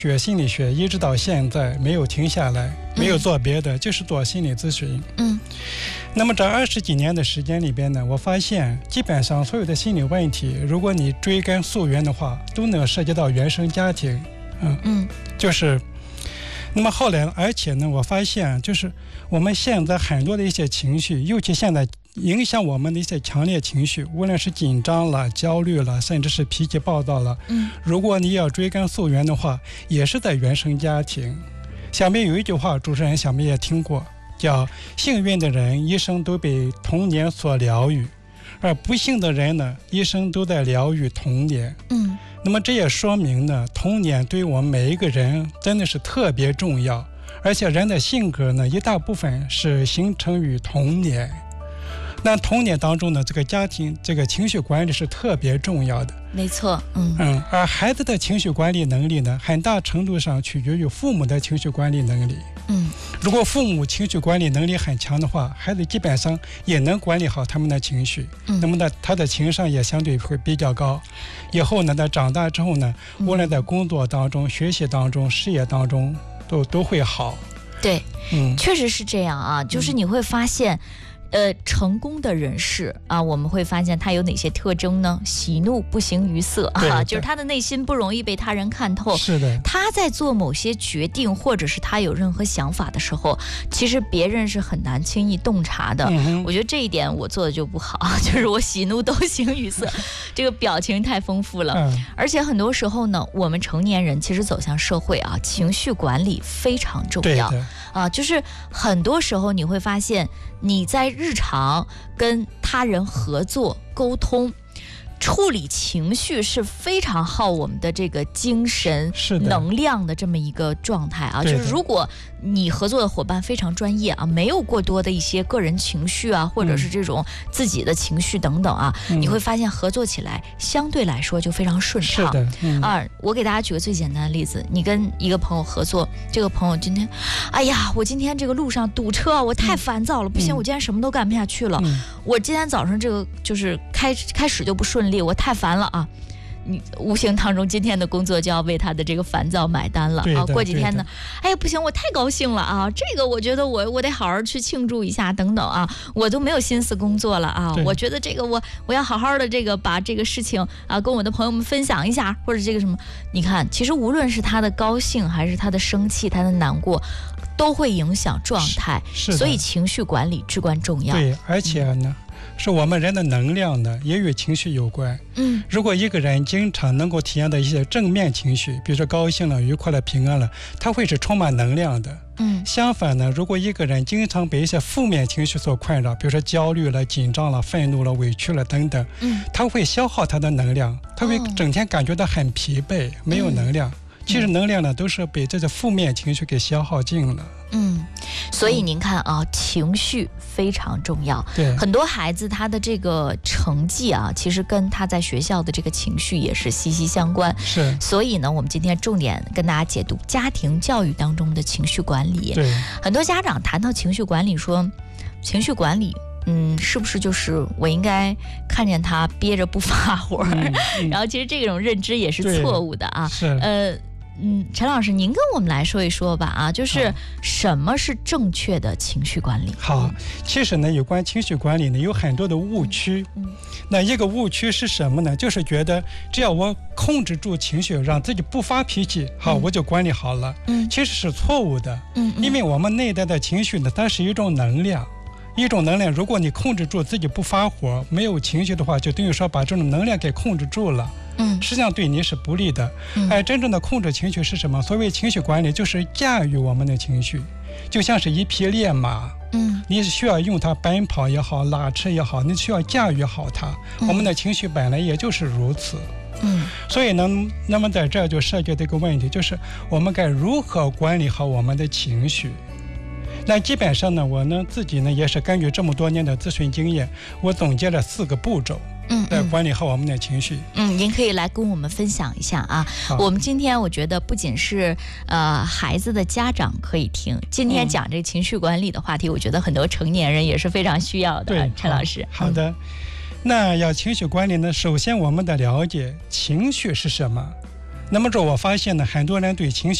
学心理学一直到现在没有停下来，没有做别的，就是做心理咨询。那么这20几年的时间里边呢，我发现基本上所有的心理问题，如果你追根溯源的话，都能涉及到原生家庭。就是那么后来，而且呢，我发现就是我们现在很多的一些情绪，尤其现在影响我们的一些强烈情绪，无论是紧张了、焦虑了，甚至是脾气暴躁了，如果你要追根溯源的话，也是在原生家庭。想必有一句话，主持人想必也听过，叫幸运的人一生都被童年所疗愈，而不幸的人呢，一生都在疗愈童年。那么这也说明呢，童年对于我们每一个人真的是特别重要，而且人的性格呢，一大部分是形成于童年。那童年当中呢，这个家庭这个情绪管理是特别重要的。 没错。 而孩子的情绪管理能力呢，很大程度上取决于父母的情绪管理能力。如果父母情绪管理能力很强的话，孩子基本上也能管理好他们的情绪。那么呢，他的情商也相对会比较高。以后呢，他长大之后呢，无论在工作当中、学习当中、事业当中都会好。 对，确实是这样啊。就是你会发现，成功的人士啊，我们会发现他有哪些特征呢？喜怒不形于色啊，就是他的内心不容易被他人看透。 是的， 他在做某些决定，或者是他有任何想法的时候，其实别人是很难轻易洞察的。我觉得这一点我做的就不好，就是我喜怒都形于色，这个表情太丰富了。而且很多时候呢，我们成年人其实走向社会啊，情绪管理非常重要啊，就是很多时候你会发现你在日常跟他人合作沟通处理情绪是非常耗我们的这个精神能量的这么一个状态啊。就是如果你合作的伙伴非常专业啊，没有过多的一些个人情绪啊，或者是这种自己的情绪等等啊，你会发现合作起来相对来说就非常顺畅。我给大家举个最简单的例子，你跟一个朋友合作，这个朋友今天，哎呀，我今天这个路上堵车，我太烦躁了，不行，我今天什么都干不下去了，我今天早上这个就是开始就不顺利，我太烦了啊。你无形当中今天的工作就要为他的这个烦躁买单了啊！过几天呢，哎呀不行，我太高兴了啊！这个我觉得我得好好去庆祝一下等等啊！我都没有心思工作了啊！我觉得这个我要好好的这个把这个事情啊跟我的朋友们分享一下，或者这个什么，你看，其实无论是他的高兴还是他的生气，他的难过，都会影响状态，所以情绪管理至关重要。 对，而且呢。是我们人的能量呢，也与情绪有关。如果一个人经常能够体验到一些正面情绪，比如说高兴了、愉快了、平安了，他会是充满能量的。相反呢，如果一个人经常被一些负面情绪所困扰，比如说焦虑了、紧张了、愤怒了、委屈了等等，他会消耗他的能量，他会整天感觉到很疲惫，没有能量。其实能量呢，都是被这些负面情绪给消耗尽了。 所以您看啊，情绪非常重要。 对， 很多孩子他的这个成绩啊，其实跟他在学校的这个情绪也是息息相关。 是， 所以呢，我们今天重点跟大家解读家庭教育当中的情绪管理。 对， 很多家长谈到情绪管理，说情绪管理。是不是就是我应该看见他憋着不发火？然后其实这种认知也是错误的啊。陈老师，您跟我们来说一说吧啊，就是什么是正确的情绪管理？ 好，其实呢，有关情绪管理呢，有很多的误区。那一个误区是什么呢？就是觉得只要我控制住情绪，让自己不发脾气，好，我就管理好了。其实是错误的。因为我们内在的情绪呢，它是一种能量。如果你控制住自己不发火，没有情绪的话，就等于说把这种能量给控制住了。实际上对你是不利的。真正的控制情绪是什么？所谓情绪管理，就是驾驭我们的情绪，就像是一匹烈马。你需要用它奔跑也好，拉车也好，你需要驾驭好它。我们的情绪本来也就是如此。所以呢，那么在这就涉及这个问题，就是我们该如何管理好我们的情绪。那基本上呢，我呢自己呢也是根据这么多年的咨询经验，我总结了4个步骤，来管理好我们的情绪。 您可以来跟我们分享一下啊。我们今天我觉得不仅是孩子的家长可以听，今天讲这个情绪管理的话题，我觉得很多成年人也是非常需要的。 对， 陈老师。 好的。那要情绪管理呢，首先我们得了解情绪是什么。 那么我发现呢，很多人对情绪